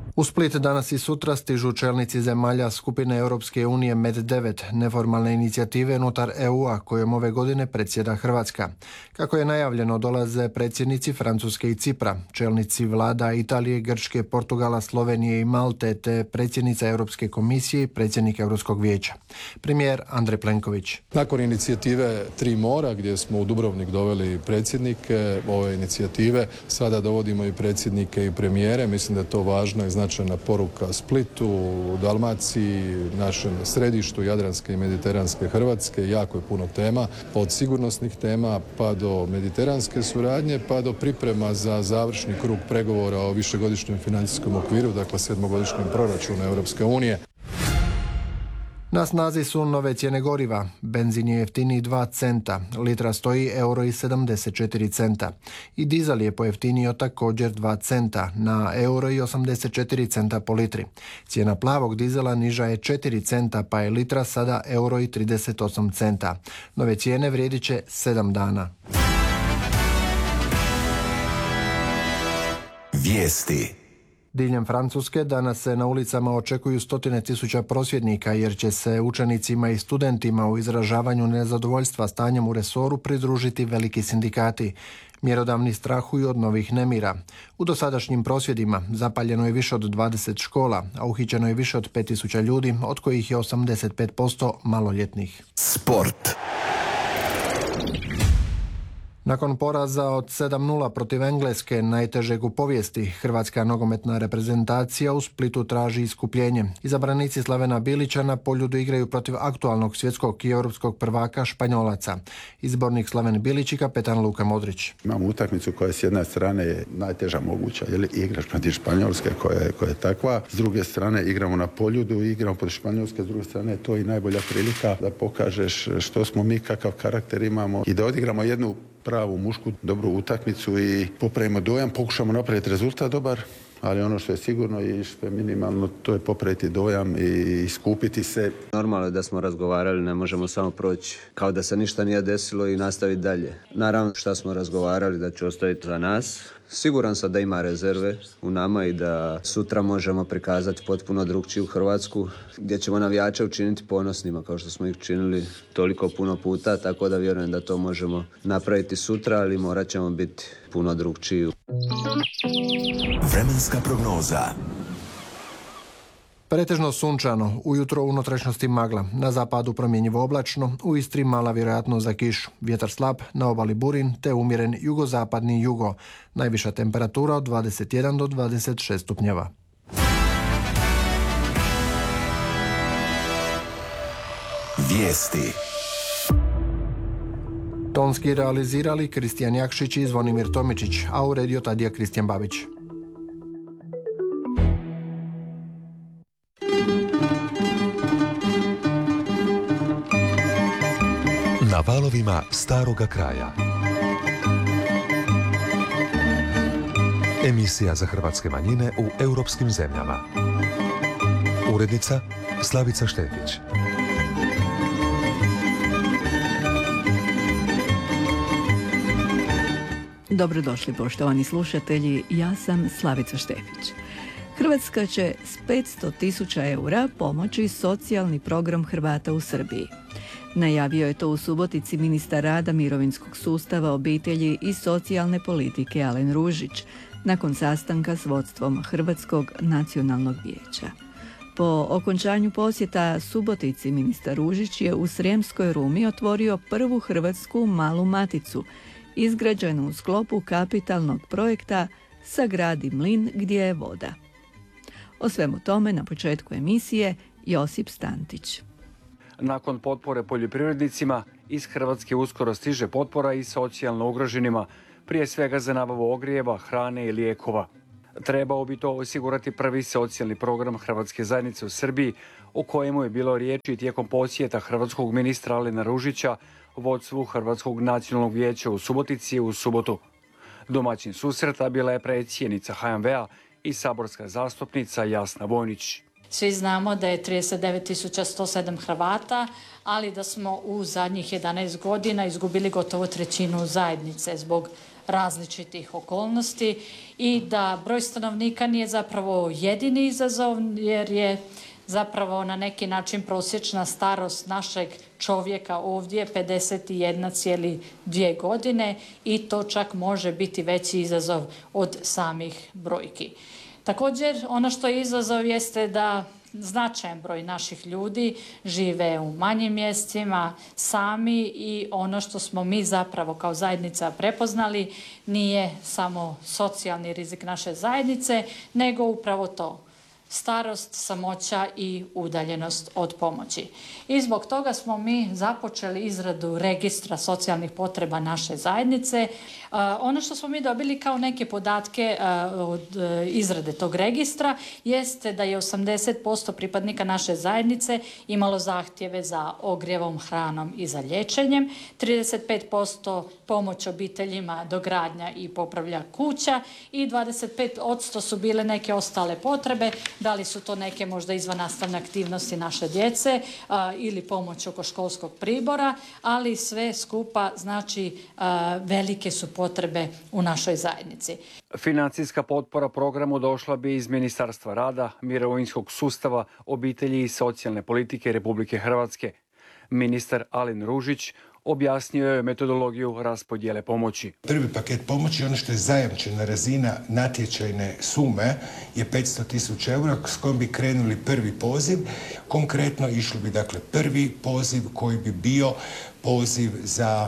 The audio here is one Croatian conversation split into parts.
U Split danas i sutra stižu čelnici zemalja skupine Europske unije MED9, neformalne inicijative unutar EU-a kojom ove godine predsjeda Hrvatska. Kako je najavljeno, dolaze predsjednici Francuske i Cipra, čelnici vlada Italije, Grčke, Portugala, Slovenije i Malte, te predsjednica Europske komisije i predsjednik Europskog vijeća. Premijer Andrej Plenković. Nakon inicijative Tri mora, gdje smo u Dubrovnik doveli predsjednike ove inicijative, sada dovodimo i predsjednike i premijere. Mislim da je to važno i značajna poruka Splitu, Dalmaciji, našem središtu Jadranske i Mediteranske Hrvatske. Jako je puno tema, od sigurnosnih tema pa do mediteranske suradnje, pa do priprema za završni krug pregovora o višegodišnjem financijskom okviru, dakle 7-godišnjem proračunu Europske unije. Na snazi su nove cijene goriva. Benzin je jeftiniji 2 centa, litra stoji €1,74 centa. I dizel je pojeftinio također 2 centa, na €1,84 centa po litri. Cijena plavog dizela niža je 4 centa, pa je litra sada €1,38 centa. Nove cijene vrijedit će 7 dana. Vijesti. Diljem Francuske danas se na ulicama očekuju stotine tisuća prosvjednika jer će se učenicima i studentima u izražavanju nezadovoljstva stanjem u resoru pridružiti veliki sindikati. Mjerodavni strahuju od novih nemira. U dosadašnjim prosvjedima zapaljeno je više od 20 škola, a uhićeno je više od 5.000 ljudi, od kojih je 85% maloljetnih. Sport. Nakon poraza od 7:0 protiv Engleske, najtežeg u povijesti, hrvatska nogometna reprezentacija u Splitu traži iskupljenje. Izabranici Slavena Bilića na Poljudu igraju protiv aktualnog svjetskog i europskog prvaka Španjolaca. Izbornik Slaven Bilić i kapetan Luka Modrić. Imamo utakmicu koja s jedne strane je najteža moguća, jer igraš protiv Španjolske koja je takva. S druge strane igramo na Poljudu i igramo protiv Španjolske, s druge strane to je i najbolja prilika da pokažeš što smo mi, kakav karakter imamo i da odigramo jednu pravu mušku, dobru utakmicu i popravimo dojam, pokušamo napraviti rezultat dobar, ali ono što je sigurno i što je minimalno, to je popraviti dojam i iskupiti se. Normalno je da smo razgovarali, ne možemo samo proći kao da se ništa nije desilo i nastaviti dalje. Naravno što smo razgovarali da će ostaviti za nas. Siguran sam da ima rezerve u nama i da sutra možemo prikazati potpuno drugčiju Hrvatsku, gdje ćemo navijače učiniti ponosnima kao što smo ih činili toliko puno puta, tako da vjerujem da to možemo napraviti sutra, ali morat ćemo biti puno drugčiji. Vremenska prognoza. Pretežno sunčano, ujutro u unutrašnjosti magla, na zapadu promjenjivo oblačno, u Istri mala vjerojatnost za kišu, vjetar slab, na obali burin te umjeren jugozapadni jugo, najviša temperatura od 21 do 26 stupnjeva. Vijesti. Tonski realizirali Kristijan Jakšić i Zvonimir Tomičić, a uredio Tadija Kristijan Babić. Na valovima staroga kraja. Emisija za hrvatske manjine u europskim zemljama. Urednica Slavica Štefić. Dobrodošli poštovani slušatelji, ja sam Slavica Štefić. Hrvatska će s 500.000 eura pomoći socijalni program Hrvata u Srbiji. Najavio je to u Subotici ministar rada, mirovinskog sustava, obitelji i socijalne politike Alen Ružić nakon sastanka s vodstvom Hrvatskog nacionalnog vijeća. Po okončanju posjeta Subotici ministar Ružić je u Srijemskoj Rumi otvorio prvu hrvatsku malu maticu, izgrađenu u sklopu kapitalnog projekta Sagradi mlin gdje je voda. O svemu tome na početku emisije Josip Stantić. Nakon potpore poljoprivrednicima, iz Hrvatske uskoro stiže potpora i socijalno ugroženima, prije svega za nabavu ogrijeva, hrane i lijekova. Trebao bi to osigurati prvi socijalni program Hrvatske zajednice u Srbiji, o kojemu je bilo riječi tijekom posjeta hrvatskog ministra Alena Ružića vodstvu Hrvatskog nacionalnog vijeća u Subotici u subotu. Domaćin susreta bila je predsjednica HNV-a i saborska zastupnica Jasna Vojnić. Svi znamo da je 39.107 Hrvata, ali da smo u zadnjih 11 godina izgubili gotovo trećinu zajednice zbog različitih okolnosti i da broj stanovnika nije zapravo jedini izazov, jer je zapravo na neki način prosječna starost našeg čovjeka ovdje 51,2 godine i to čak može biti veći izazov od samih brojki. Također, ono što je izazov jeste da značajan broj naših ljudi žive u manjim mjestima sami i ono što smo mi zapravo kao zajednica prepoznali nije samo socijalni rizik naše zajednice, nego upravo to. Starost, samoća i udaljenost od pomoći. I zbog toga smo mi započeli izradu registra socijalnih potreba naše zajednice. Ono što smo mi dobili kao neke podatke od izrade tog registra jeste da je 80% pripadnika naše zajednice imalo zahtjeve za ogrjevom, hranom i za liječenjem, 35% pomoć obiteljima, dogradnja i popravlja kuća i 25% su bile neke ostale potrebe. Da li su to neke možda izvannastavne aktivnosti naše djece ili pomoć oko školskog pribora, ali sve skupa znači velike su potrebe u našoj zajednici. Financijska potpora programu došla bi iz Ministarstva rada, mirovinskog sustava, obitelji i socijalne politike Republike Hrvatske. Ministar Alen Ružić objasnio je metodologiju raspodjele pomoći. Prvi paket pomoći, ono što je zajamčena razina natječajne sume, je 500.000 eura s kojom bi krenuli prvi poziv. Konkretno išli bi dakle prvi poziv koji bi bio poziv za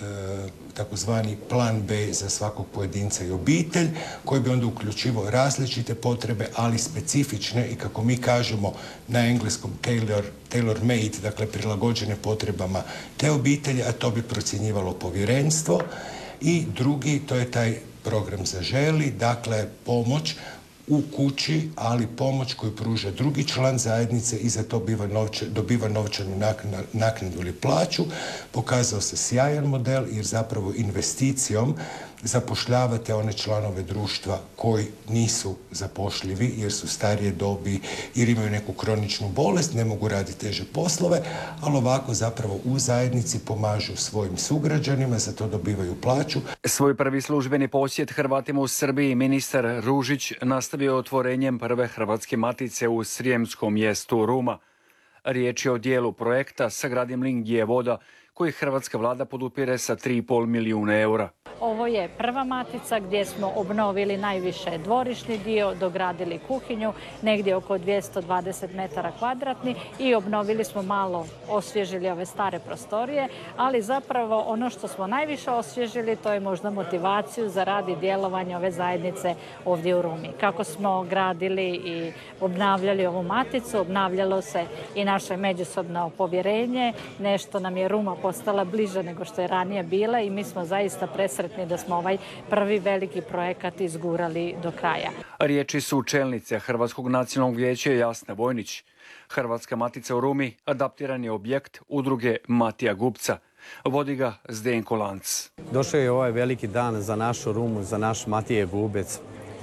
takozvani plan B za svakog pojedinca i obitelj, koji bi onda uključivao različite potrebe, ali specifične i kako mi kažemo na engleskom tailor made, dakle prilagođene potrebama te obitelji, a to bi procjenjivalo povjerenstvo. I drugi, to je taj program Zaželi, dakle pomoć u kući, ali pomoć koju pruža drugi član zajednice i za to dobiva novčanu naknadu ili plaću. Pokazao se sjajan model jer zapravo investicijom zapošljavate one članove društva koji nisu zapošljivi jer su starije dobi, jer imaju neku kroničnu bolest, ne mogu raditi teže poslove, ali ovako zapravo u zajednici pomažu svojim sugrađanima, za to dobivaju plaću. Svoj prvi službeni posjet Hrvatima u Srbiji ministar Ružić nastavio otvorenjem prve Hrvatske matice u srijemskom mjestu Ruma. Riječ je o dijelu projekta Sagradim link gdje je voda, koji hrvatska vlada podupire sa 3,5 milijuna eura. Ovo je prva matica gdje smo obnovili najviše dvorišni dio, dogradili kuhinju, negdje oko 220 metara kvadratni i obnovili smo malo, osvježili ove stare prostorije, ali zapravo ono što smo najviše osvježili to je možda motivaciju za rad i djelovanje ove zajednice ovdje u Rumi. Kako smo gradili i obnavljali ovu maticu, obnavljalo se i naše međusobno povjerenje, nešto nam je Ruma postala bliže nego što je ranije bila i mi smo zaista presretni da smo ovaj prvi veliki projekat izgurali do kraja. Riječi su čelnice Hrvatskog nacionalnog vijeća Jasna Vojnić. Hrvatska matica u Rumi adaptiran je objekt udruge Matija Gubca. Vodi ga Zdenko Lanc. Došao je ovaj veliki dan za našu Rumu, za naš Matije Gubec,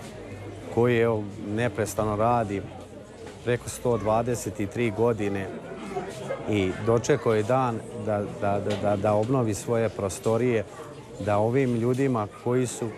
koji neprestano radi preko 123 godine i dočekao je dan da obnovi svoje prostorije, da ovim ljudima koji su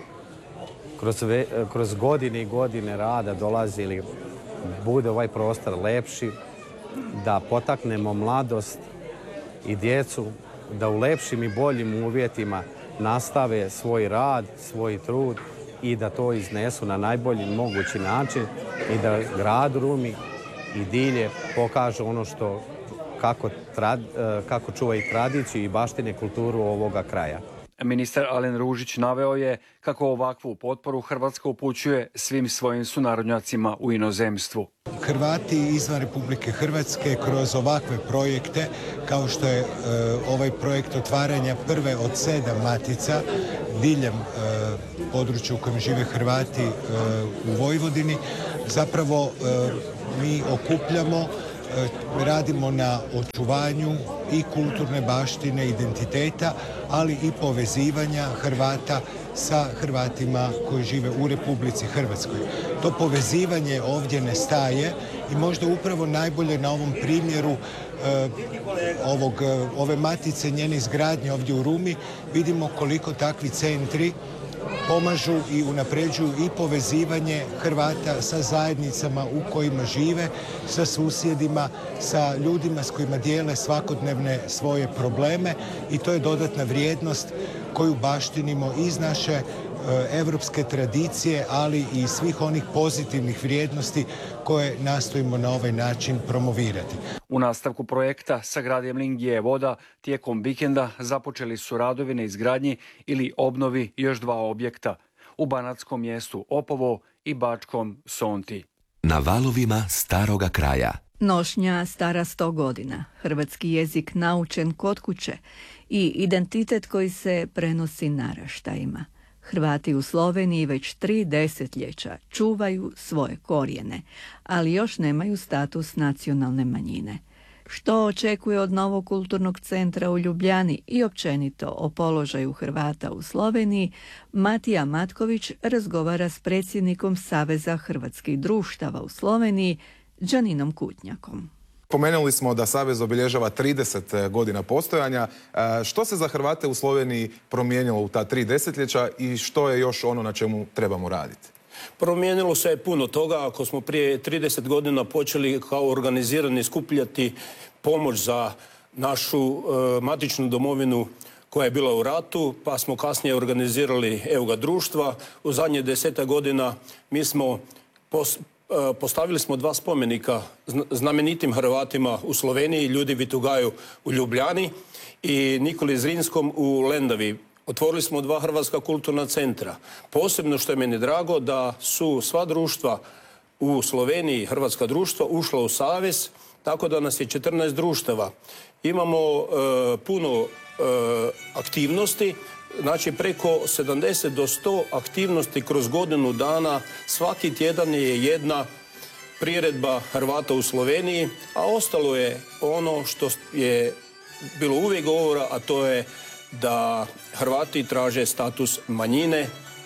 kroz godine i godine rada dolazili, bude ovaj prostor lepši, da potaknemo mladost i djecu, da u lepšim i boljim uvjetima nastave svoj rad, svoj trud i da to iznesu na najbolji mogući način i da grad Rumi i dilje pokažu ono što kako čuva i tradiciju i baštine kulturu ovoga kraja. Ministar Alen Ružić naveo je kako ovakvu potporu Hrvatska upućuje svim svojim sunarodnjacima u inozemstvu. Hrvati izvan Republike Hrvatske kroz ovakve projekte, kao što je ovaj projekt otvaranja prve od 7 matica diljem područja u kojem žive Hrvati u Vojvodini, zapravo mi okupljamo, radimo na očuvanju i kulturne baštine, identiteta, ali i povezivanja Hrvata sa Hrvatima koji žive u Republici Hrvatskoj. To povezivanje ovdje ne staje i možda upravo najbolje na ovom primjeru ove matice, njene izgradnje ovdje u Rumi, vidimo koliko takvi centri pomažu i unapređuju i povezivanje Hrvata sa zajednicama u kojima žive, sa susjedima, sa ljudima s kojima dijele svakodnevne svoje probleme i to je dodatna vrijednost koju baštinimo iz naše evropske tradicije, ali i svih onih pozitivnih vrijednosti koje nastojimo na ovaj način promovirati. U nastavku projekta Sagradnje Mlingije voda tijekom vikenda započeli su radovi na izgradnji ili obnovi još 2 objekta u banatskom mjestu Opovo i bačkom Sonti. Na valovima staroga kraja. Nošnja stara 100 godina, hrvatski jezik naučen kod kuće i identitet koji se prenosi naraštajima. Hrvati u Sloveniji već 3 desetljeća čuvaju svoje korijene, ali još nemaju status nacionalne manjine. Što očekuje od novog kulturnog centra u Ljubljani i općenito o položaju Hrvata u Sloveniji, Matija Matković razgovara s predsjednikom Saveza hrvatskih društava u Sloveniji, Đaninom Kutnjakom. Pomenuli smo da Savez obilježava 30 godina postojanja. Što se za Hrvate u Sloveniji promijenilo u ta 3 desetljeća i što je još ono na čemu trebamo raditi? Promijenilo se puno toga. Ako smo prije 30 godina počeli kao organizirani skupljati pomoć za našu matičnu domovinu koja je bila u ratu, pa smo kasnije organizirali Euga društva. U zadnje 10 godina mi smo postavili smo 2 spomenika znamenitim Hrvatima u Sloveniji, Ljudevit Tugaju u Ljubljani i Nikoli Zrinskom u Lendavi. Otvorili smo 2 hrvatska kulturna centra. Posebno što je meni drago da su sva društva u Sloveniji, hrvatska društva, ušla u savez, tako da nas je 14 društava. Imamo puno aktivnosti, znači preko 70 do 100 aktivnosti kroz godinu dana. Svaki tjedan je jedna priredba Hrvata u Sloveniji, a ostalo je ono što je bilo uvijek govora, a to je da Hrvati traže status manjine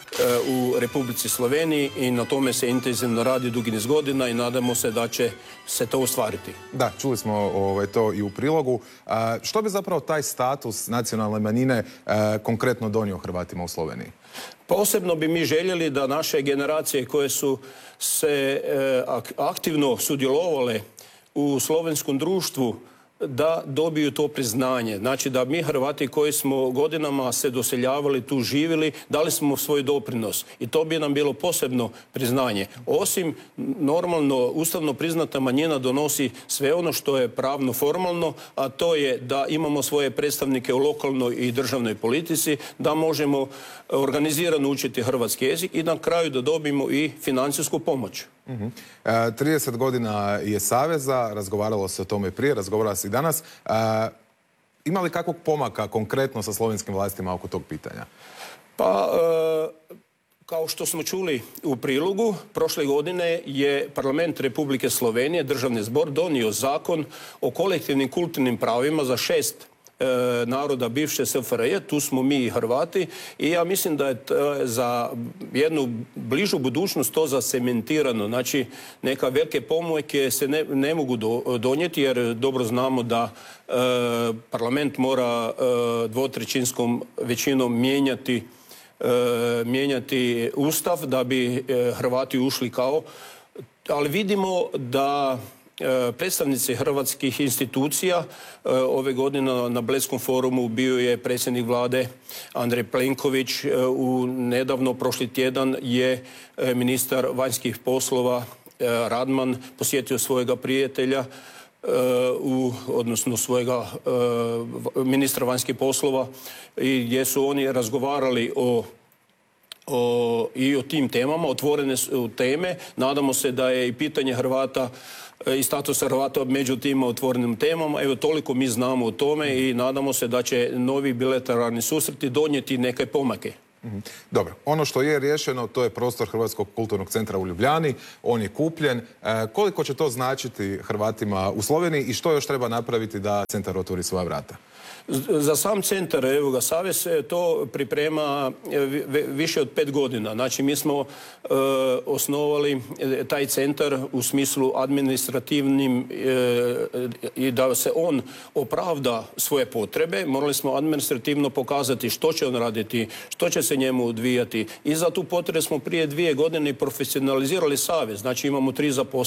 u Republici Sloveniji i na tome se intenzivno radi dugi niz godina i nadamo se da će se to ostvariti. Da, čuli smo to i u prilogu. Što bi zapravo taj status nacionalne manjine konkretno donio Hrvatima u Sloveniji? Posebno bi mi željeli da naše generacije koje su se aktivno sudjelovale u slovenskom društvu da dobiju to priznanje. Znači da mi Hrvati koji smo godinama se doseljavali, tu živjeli, dali smo svoj doprinos. I to bi nam bilo posebno priznanje. Osim normalno, ustavno priznata manjina donosi sve ono što je pravno formalno, a to je da imamo svoje predstavnike u lokalnoj i državnoj politici, da možemo organizirano učiti hrvatski jezik i na kraju da dobijemo i financijsku pomoć. 30 godina je Saveza, razgovaralo se o tome prije, razgovara se i danas. Ima li kakvog pomaka konkretno sa slovenskim vlastima oko tog pitanja? Pa, kao što smo čuli u prilogu, prošle godine je Parlament Republike Slovenije, Državni zbor, donio zakon o kolektivnim kulturnim pravima za 6 naroda bivše SFRJ, tu smo mi i Hrvati i ja mislim da je za jednu bližu budućnost to zacementirano. Znači, neka velike pomake se ne mogu donijeti jer dobro znamo da parlament mora 2/3 većinom mijenjati ustav da bi Hrvati ušli ali vidimo da predstavnici hrvatskih institucija ove godine na Bledskom forumu bio je predsjednik vlade Andrej Plenković. Nedavno, prošli tjedan, je ministar vanjskih poslova Radman posjetio svojega prijatelja, odnosno svojega ministra vanjskih poslova, i gdje su oni razgovarali i o tim temama, otvorene su teme. Nadamo se da je i pitanje Hrvata i status Hrvata među tim otvorenim temama. Evo, toliko mi znamo o tome i nadamo se da će novi bilateralni susreti donijeti neke pomake. Dobro, ono što je riješeno, to je prostor Hrvatskog kulturnog centra u Ljubljani. On je kupljen. Koliko će to značiti Hrvatima u Sloveniji i što još treba napraviti da centar otvori svoja vrata? Za sam centar, evo ga, Savez to priprema više od 5 godina. Znači, mi smo osnovali taj centar u smislu administrativnim i da se on opravda svoje potrebe. Morali smo administrativno pokazati što će on raditi, što će se njemu odvijati. I za tu potrebu smo prije 2 godine profesionalizirali Savez. Znači, imamo 3 zaposlena